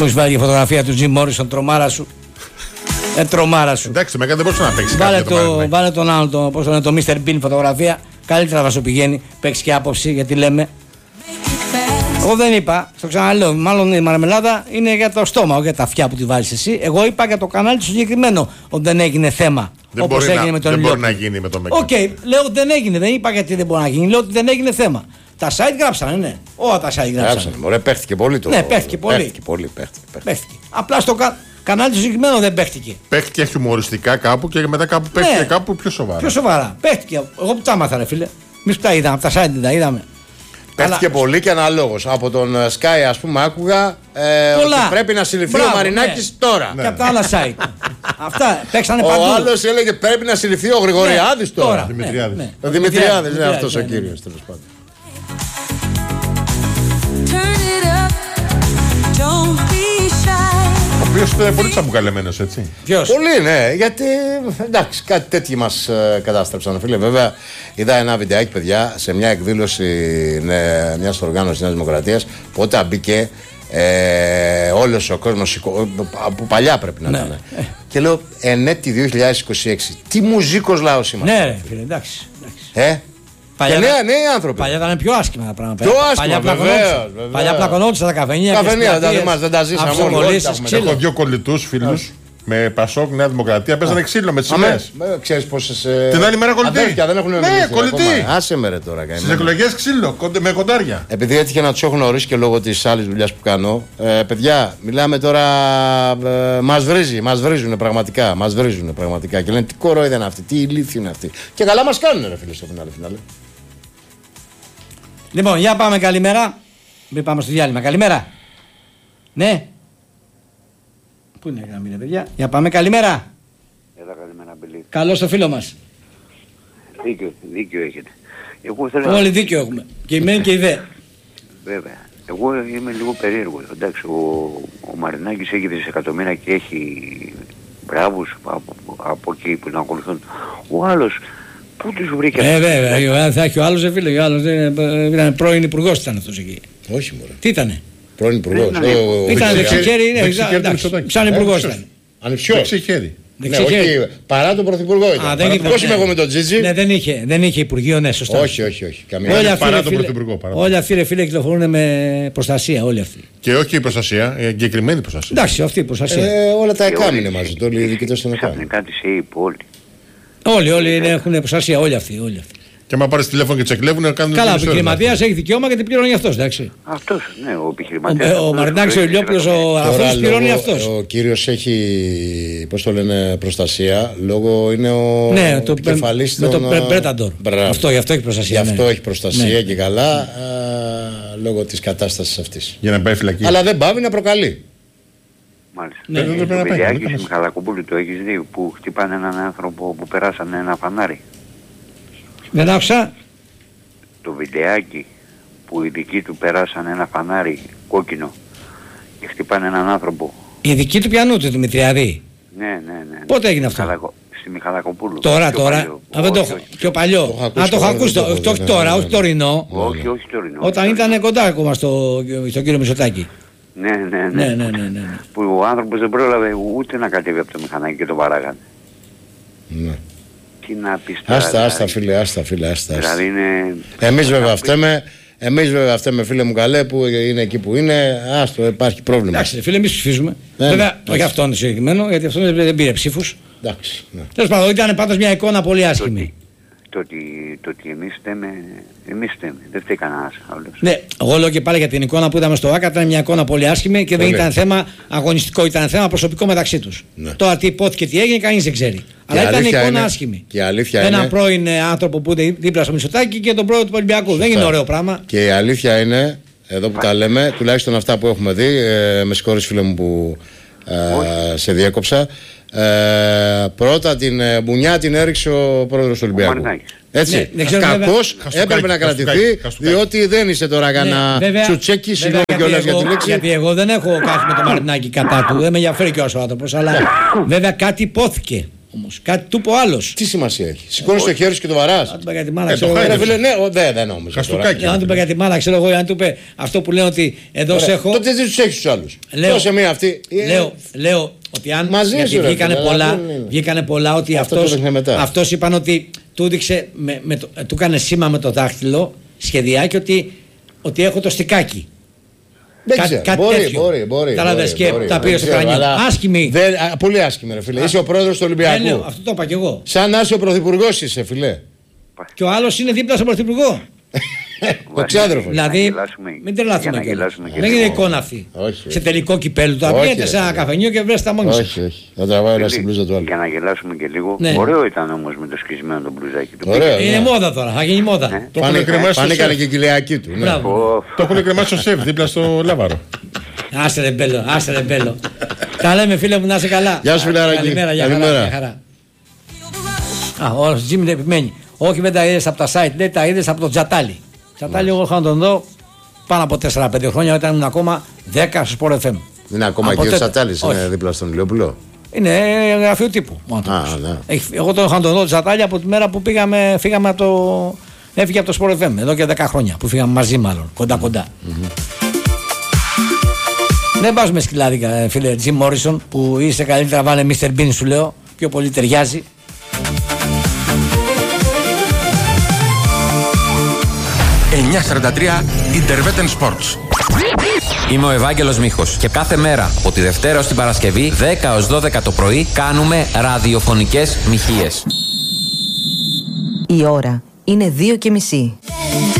Μου έχει βάλει η φωτογραφία του Jim Morrison, τρομάρα σου. Τρομάρα σου. Εντάξει, με δεν μπορούσε να παίξει. Βάλε τον άλλο, το Mr. Bean φωτογραφία. Καλύτερα θα σου πηγαίνει. Παίξει και άποψη γιατί λέμε. Εγώ δεν είπα, στο ξαναλέω, μάλλον η μαρμελάδα είναι για το στόμα, όχι για τα αυτιά που τη βάζεις εσύ. Εγώ είπα για το κανάλι του συγκεκριμένο ότι δεν έγινε θέμα. Όπως έγινε με τον Ηλιόπουλο. Δεν μπορεί να γίνει με τον Μέγκα. Οκ, λέω ότι δεν έγινε, δεν είπα γιατί δεν μπορεί να γίνει, λέω ότι δεν έγινε θέμα. Τα site γράψανε, ναι. Όλα τα site γράψανε. Μωρέ, παίχτηκε πολύ το. Ναι, παίχτηκε πολύ. Παίχτηκε. Απλά στο κανάλι του συγκεκριμένο δεν παίχτηκε. Παίχτηκε χιουμοριστικά κάπου και μετά κάπου παίχτηκε κάπου πιο σοβαρά. Πιο σοβαρά. Παίχτηκε. Εγώ που τα έμαθα, ρε φίλε. Εμείς που τα είδαμε, από τα site τα είδαμε. Παίχτηκε πολύ και αναλόγως. Από τον Sky, ας πούμε, άκουγα ότι πρέπει να συλληφθεί ο Μαρινάκης τώρα. Και από τα άλλα site. Αυτά παίξανε παντού. Ο άλλος έλεγε πρέπει να συλληφθεί ο Γρηγοριάδης τώρα. Ο Δημητριάδης, είναι αυτός ο κύριος, τέλος πάντων. Ο οποίος είναι πολύ τσαμπουκαλεμένος, έτσι. Ποιος? Πολύ, ναι, γιατί εντάξει, κάτι τέτοιοι μας κατάστρεψαν, φίλε. Βέβαια, είδα ένα βιντεάκι, παιδιά, σε μια εκδήλωση μιας οργάνωσης Νέας Δημοκρατίας, που όταν μπήκε όλος ο κόσμος, από παλιά πρέπει να ήταν. Και λέω, εν έτη 2026, τι μουζίκος λαός είμαστε. Ναι, ρε φίλε, εντάξει. Και νέοι άνθρωποι. Παλιά ήταν πιο άσχημα τα πράγματα. Πιο άσχημα, Παλιά πλακωνόντουσαν τα καφενεία. Καφενεία, δεν τα ζήσαμε όλοι. Έχω δύο κολλητούς φίλους με Πασόκ, Νέα Δημοκρατία, παίζανε ξύλο με τις σημαίες. Ξέρεις πόσες. Την άλλη μέρα κολλητή. Αδέρφια δεν έχουν ναι, κολλητή. Άσε με ρε τώρα. Στις εκλογές ξύλο, με κοντάρια. Επειδή έτυχε να τους έχω γνωρίσει και λόγω της άλλης δουλειάς που κάνω, παιδιά, μιλάμε τώρα. Μας βρίζουν πραγματικά. Και λένε τι κορόιδα είναι αυτή, τι ηλίθιοι είναι αυτή. Και καλά μας κάνουν, ρε φίλε, στο φινάλε. Λοιπόν, για πάμε, καλημέρα. Μην πάμε στο διάλειμμα. Καλημέρα. Ναι. Πού είναι η γραμμή, ρε παιδιά. Για πάμε, καλημέρα. Έλα, καλημέρα, Μπελή. Καλώς το φίλο μας. Δίκιο έχετε. Εγώ θέλω... Όλοι δίκιο έχουμε. Και η μεν και η δε. Βέβαια. Εγώ είμαι λίγο περίεργος. Εντάξει, ο Μαρινάκης έχει δισεκατομμύρια και έχει μπράβους από εκεί που να ακολουθούν. Ο άλλος, πού τους βρήκε? Βέβαια, θα έχει ο άλλος, φίλε. Ο άλλος ήταν πρώην υπουργός, ήταν αυτός εκεί. Όχι, μωρέ. Τι ήτανε? Πρώην υπουργός. Ήταν δεξιχέρι, σαν υπουργός ήταν. Δεξιχέρι. Ναι, όχι, παρά τον πρωθυπουργό ήταν. Πώς είμαι εγώ με τον Τζίτζι? Ναι, δεν είχε υπουργείο, ναι, σωστά. Όχι. Παρά τον πρωθυπουργό. Όλοι αυτοί, ρε φίλε, κυκλοφορούν με προστασία, όλοι αυτοί. Και όχι η προστασία, η εγκεκριμένη προστασία. Εντάξει, αυτή η προστασία. Όλα τα εκάμινε μαζί του, όλοι οι διοικητές των εκάμινε. Κάτι σε υπόλοιπη. Όλοι έχουν προστασία, όλοι αυτοί. Και άμα πάρεις τηλέφωνο και τσεκλεύουν να κάνουν. Καλά, ο επιχειρηματίας έχει δικαίωμα και την πληρώνει αυτός, εντάξει. Αυτός, ναι, ο επιχειρηματίας. Ο Μαρινάκης, ο Ηλιόπουλος, ο Αραφώνης πληρώνει αυτός. Ο κύριος έχει, πώς το λένε, προστασία, λόγω είναι ο επικεφαλής με τον Πρέταντορ. Αυτό, γι' αυτό έχει προστασία. Γι' αυτό έχει προστασία και καλά, λόγω της κατάστασης αυτής. Για να πάει φυλακή. Αλλά δεν πάβει να προκαλεί. Μάλιστα. Το βιντεάκι στη Μιχαλακοπούλου το έχεις δει που χτυπάνε έναν άνθρωπο που περάσανε ένα φανάρι? Δεν άκουσα. Το βιντεάκι που οι δικοί του περάσανε ένα φανάρι κόκκινο και χτυπάνε έναν άνθρωπο. Οι δικοί του πιανού του Δημητριάδη? Ναι. Πότε έγινε αυτό? Στη Μιχαλακοπούλου. Τώρα. Δεν το έχω. Πιο παλιό. Το έχω ακούσει. Όχι τώρα, όχι τωρινό. Όχι τωρινό. Όταν ήταν κοντά ακόμα στον κύριο Μητσοτάκη. Ναι. Που ο άνθρωπος δεν πρόλαβε ούτε να κατέβει από το μηχανάκι και το βαράγανε. Ναι. Τι να πεις τώρα. Άστα φίλε. Δηλαδή είναι... Εμείς βέβαια φταίμε φίλε μου καλέ που είναι εκεί που είναι. Άστο, υπάρχει πρόβλημα. Εντάξει φίλε, εμείς ψηφίζουμε. Βέβαια, όχι αυτόν είναι συγκεκριμένο, γιατί αυτόν δεν πήρε ψήφους. Εντάξει. Τέλος πάντων, ήταν πάντως μια εικόνα πολύ άσχημη. Το ότι εμείς φταίμε, δεν φταίει κανένας άλλος. Ναι, εγώ λέω και πάλι για την εικόνα που είδαμε στο ΆΚΑ, ήταν μια εικόνα πολύ άσχημη και δεν ήταν θέμα αγωνιστικό, ήταν θέμα προσωπικό μεταξύ τους. Ναι. Τώρα τι υπόθηκε, τι έγινε, κανείς δεν ξέρει. Αλλά ήταν εικόνα άσχημη. Και αλήθεια έναν πρώην άνθρωπο που είναι δίπλα στο Μητσοτάκη και τον πρόεδρο του Ολυμπιακού. Δεν είναι ωραίο πράγμα. Και η αλήθεια είναι, εδώ που τα λέμε, τουλάχιστον αυτά που έχουμε δει, με συγχωρείς φίλε μου που σε διέκοψα. Πρώτα την μπουνιά την έριξε ο πρόεδρος του Ολυμπιακού. Έτσι. Κακώς έπρεπε να κρατηθεί, διότι δεν είσαι τώρα κανένα τσουτσέκι, συγγνώμη κιόλας για τη λέξη. Γιατί εγώ δεν έχω κάτι με τον Μαρινάκη κατά του, δεν με ενδιαφέρει κιόλας ο άνθρωπος, αλλά βέβαια κάτι υπόθηκε. Όμως. Κάτι του είπε ο άλλος. Τι σημασία έχει? Σηκώνεις το χέρι σου και το βαράς. Αν του είπε για τη μάνα, ξέρω εγώ. Δεν νόμιζα. Χαστούκάκι. Αν του είπε για τη μάνα, ξέρω εγώ, αν του είπε αυτό που λένε ότι εδώ σε έχω. Τότε δεν τους έχεις τους άλλους. Δώσε μία αυτή. Λέω ότι αν. Μαζί γιατί σου, βγήκανε πολλά ότι αυτός είπαν ότι του έδειξε. Του έκανε σήμα με το δάχτυλο σχεδιάκι ότι έχω το στικάκι. Δεν ξέρω. Μπορεί. Κατάλαβες και τα πήρε στο κρανίο. Άσχημη. Πολύ άσχημη, ρε φίλε. Είσαι ο πρόεδρος του Ολυμπιακού. Αυτό το είπα κι εγώ. Σαν να είσαι ο πρωθυπουργός είσαι, φίλε. Και ο άλλος είναι δίπλα στον πρωθυπουργό. Ο ξάδερφος. Δηλαδή, μην τρελαθούμε κιόλας. Δεν είναι εικόνα αυτή. Σε τελικό κυπέλλου. Τώρα πήγαινε σε ένα καφενείο και βρες τα μόνη σου. Όχι. Θα τραβάει ένα στην μπλούζα του άλλου. Για να γελάσουμε και λίγο. Ωραίο ήταν όμως με το σκισμένο το μπλουζάκι του. Είναι μόδα τώρα, θα γίνει μόδα. Φάνηκαν και κοιλιακοί του. Το έχουν κρεμάσει στο σεφ δίπλα στο λάβαρο. Άσε ρε μπέλο. Τα λέμε φίλε μου, να είσαι καλά. Γεια σου φιλαράκι. Καλημέρα, για χαρά. Ο Τζίμι δεν επιμένει. Όχι, δεν τα είδες από τα site, λέει τα είδες από το Τζατάλι. Τζατάλι εγώ είχα να τον δω πάνω από 4-5 χρόνια όταν ήμουν ακόμα 10 στο Sport FM. Είναι ακόμα και ο Τζατάλης, είναι δίπλα στον Ηλιόπουλο. Είναι γραφείο τύπου. Εγώ τον είχα να τον δω Τζατάλι από τη μέρα που φύγαμε από το. Έφυγε από το Sport FM εδώ και 10 χρόνια που φύγαμε μαζί, μάλλον κοντά. Δεν πας με σκυλάδικα, φίλε Jim Morrison, που είσαι καλύτερα βάλε Mr. Bean, σου λέω. Πιο πολύ ταιριάζει. Interveten Sports. Είμαι ο Ευάγγελος Μίχος και κάθε μέρα από τη Δευτέρα ως την Παρασκευή 10 ως 12 το πρωί κάνουμε ραδιοφωνικές μοιχείες. Η ώρα είναι 2:30.